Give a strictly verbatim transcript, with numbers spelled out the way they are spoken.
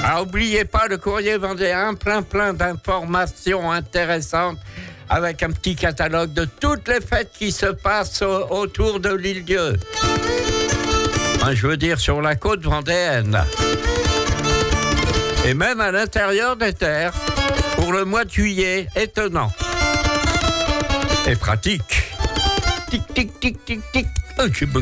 Ah, n'oubliez pas le courrier vendéen, plein plein d'informations intéressantes avec un petit catalogue de toutes les fêtes qui se passent au, autour de l'île-Dieu. Hein, je veux dire sur la côte vendéenne. Et même à l'intérieur des terres, pour le mois de juillet, étonnant. Et pratique. Tic, tic, tic, tic, tic. Oh, j'ai